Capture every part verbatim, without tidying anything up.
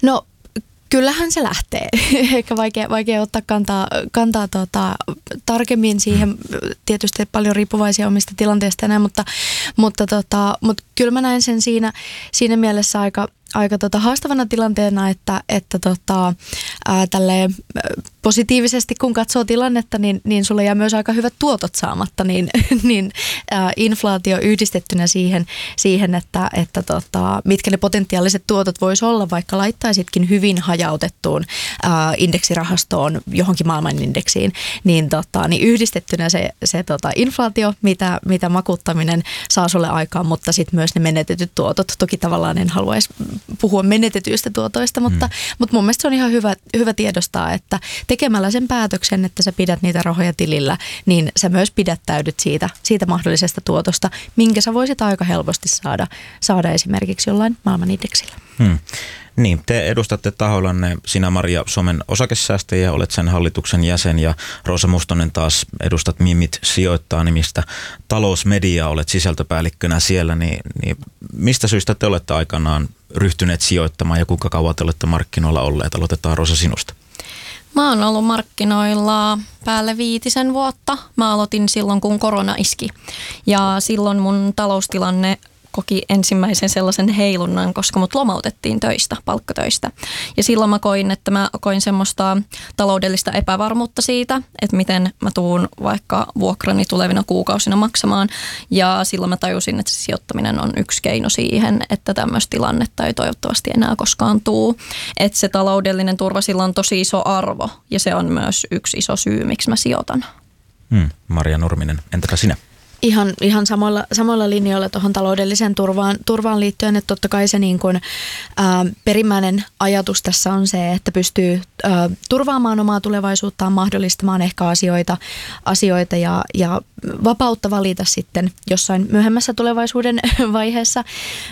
No kyllähän se lähtee. Ehkä vaikea, vaikea ottaa kantaa, kantaa tota, tarkemmin siihen. Tietysti paljon riippuvaisia omista tilanteista enää, mutta, mutta, tota, mutta kyllä mä näen sen siinä, siinä mielessä aika, aika tota haastavana tilanteena, että, että tota, ää, tälleen, positiivisesti kun katsoo tilannetta, niin, niin sulla jää myös aika hyvät tuotot saamatta, niin, niin ää, inflaatio yhdistettynä siihen, siihen että, että tota, mitkä ne potentiaaliset tuotot voisi olla, vaikka laittaisitkin hyvin hajautettuun ää, indeksirahastoon johonkin maailmanindeksiin, niin, tota, niin yhdistettynä se, se tota, inflaatio, mitä, mitä makuuttaminen saa sulle aikaan, mutta sitten myös ne menetetyt tuotot. Toki tavallaan en haluaisi puhua menetetyistä tuotoista, mutta, hmm. mutta mun mielestä se on ihan hyvä, hyvä tiedostaa, että tekemällä sen päätöksen, että sä pidät niitä rahoja tilillä, niin sä myös pidättäydyt siitä, siitä mahdollisesta tuotosta, minkä sä voisit aika helposti saada, saada esimerkiksi jollain maailmanindeksillä. Hmm. Niin, te edustatte tahoillanne, sinä Maria Suomen osakesäästäjiä, olet sen hallituksen jäsen ja Roosa Mustonen taas edustat Mimit sijoittaa nimistä talousmediaa, olet sisältöpäällikkönä siellä, niin, niin mistä syystä te olette aikanaan ryhtyneet sijoittamaan ja kuinka kauan te olette markkinoilla olleet? Aloitetaan Roosa sinusta. Mä oon ollut markkinoilla päälle viitisen vuotta. Mä aloitin silloin, kun korona iski ja silloin mun taloustilanne koki ensimmäisen sellaisen heilunnan, koska mut lomautettiin töistä, palkkatöistä. Ja silloin mä koin, että mä koin semmoista taloudellista epävarmuutta siitä, että miten mä tuun vaikka vuokrani tulevina kuukausina maksamaan. Ja silloin mä tajusin, että se sijoittaminen on yksi keino siihen, että tämmöistä tilannetta ei toivottavasti enää koskaan tuu. Että se taloudellinen turva sillä on tosi iso arvo ja se on myös yksi iso syy, miksi mä sijoitan. Hmm, Maria Nurminen, entäpä sinä? Ihan, ihan samoilla, samoilla linjoilla tuohon taloudelliseen turvaan, turvaan liittyen, että totta kai se niin kuin, ää, perimmäinen ajatus tässä on se, että pystyy ää, turvaamaan omaa tulevaisuuttaan, mahdollistamaan ehkä asioita, asioita ja, ja vapautta valita sitten jossain myöhemmässä tulevaisuuden vaiheessa,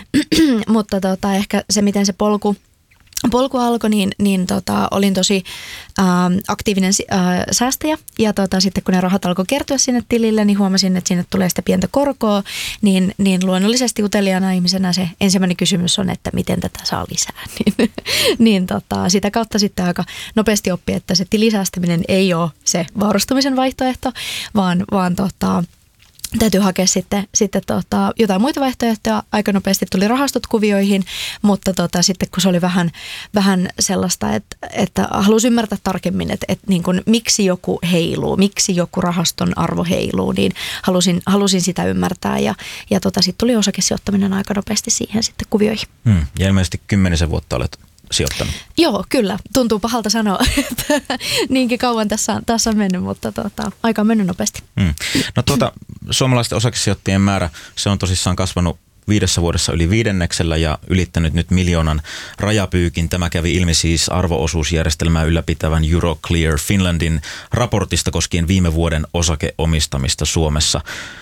mutta tota, ehkä se, miten se polku Polku alkoi, niin, niin tota, olin tosi ää, aktiivinen ää, säästäjä ja tota, sitten kun ne rahat alkoi kertyä sinne tilille, niin huomasin, että sinne tulee sitä pientä korkoa, niin, niin luonnollisesti uteliaana ihmisenä se ensimmäinen kysymys on, että miten tätä saa lisää. niin niin tota, sitä kautta sitten aika nopeasti oppi, että se tilisäästäminen ei ole se vaurastumisen vaihtoehto, vaan, vaan tota, täytyy hakea sitten, sitten tota, jotain muita vaihtoehtoja. Aika nopeasti tuli rahastot kuvioihin, mutta tota, sitten kun se oli vähän, vähän sellaista, että, että halusi ymmärtää tarkemmin, että, että niin kuin, miksi joku heiluu, miksi joku rahaston arvo heiluu, niin halusin, halusin sitä ymmärtää ja, ja tota, sitten tuli osakesijoittaminen aika nopeasti siihen sitten kuvioihin. Hmm. Ja ilmeisesti kymmenisen vuotta olet sijoittanut. Joo, kyllä. Tuntuu pahalta sanoa, että niinkin kauan tässä, tässä on mennyt, mutta tota, aika on mennyt nopeasti. Hmm. No tuota, suomalaisten osakesijoittajien määrä, se on tosissaan kasvanut viidessä vuodessa yli viidenneksellä ja ylittänyt nyt miljoonan rajapyykin. Tämä kävi ilmi siis arvo-osuusjärjestelmää ylläpitävän Euroclear Finlandin raportista koskien viime vuoden osakeomistamista Suomessa.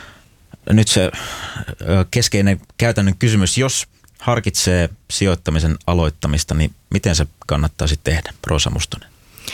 Nyt se keskeinen käytännön kysymys, jos harkitsee sijoittamisen aloittamista, niin miten se kannattaisi tehdä? Roosa Mustonen.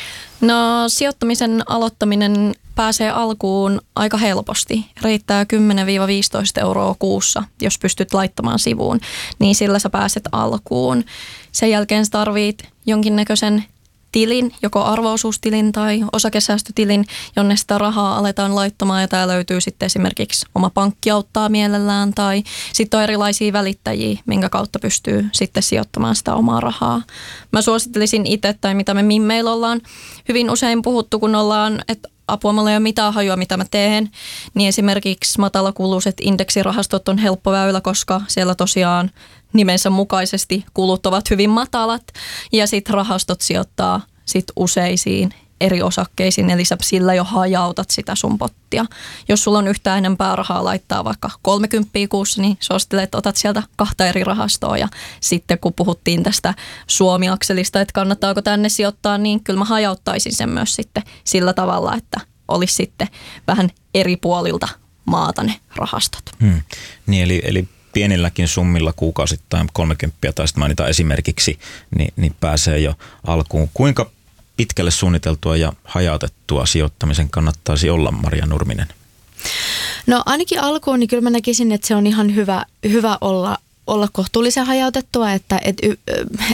No sijoittamisen aloittaminen pääsee alkuun aika helposti. Riittää kymmenen viisitoista euroa kuussa, jos pystyt laittamaan sivuun, niin sillä sä pääset alkuun. Sen jälkeen sä tarvit jonkinnäköisen tilin, joko arvo-osuustilin tai osakesäästötilin, jonne sitä rahaa aletaan laittamaan ja tää löytyy sitten esimerkiksi oma pankki auttaa mielellään tai sitten on erilaisia välittäjiä, minkä kautta pystyy sitten sijoittamaan sitä omaa rahaa. Mä suosittelisin itse tai mitä me Mimmeillä ollaan hyvin usein puhuttu, kun ollaan, että apua, mulla ei ole mitään hajua, mitä mä teen, niin esimerkiksi matalakuluiset indeksirahastot on helppo väylä, koska siellä tosiaan nimensä mukaisesti kulut ovat hyvin matalat ja sitten rahastot sijoittaa sit useisiin eri osakkeisiin, eli sä sillä jo hajautat sitä sun pottia. Jos sulla on yhtään enempää rahaa laittaa vaikka kolmekymppiä kuussa, niin suosittelen, että otat sieltä kahta eri rahastoa ja sitten kun puhuttiin tästä Suomi-akselista, että kannattaako tänne sijoittaa, niin kyllä mä hajauttaisin sen myös sitten sillä tavalla, että olisi sitten vähän eri puolilta maata ne rahastot. Hmm. Niin, eli, eli pienilläkin summilla kuukausittain kolmekymppiä tai sitten mainitaan esimerkiksi, niin, niin pääsee jo alkuun. Kuinka pitkälle suunniteltua ja hajautettua sijoittamisen kannattaisi olla, Maria Nurminen? No ainakin alkuun, niin kyllä mä näkisin, että se on ihan hyvä, hyvä olla, olla kohtuullisen hajautettua, että et,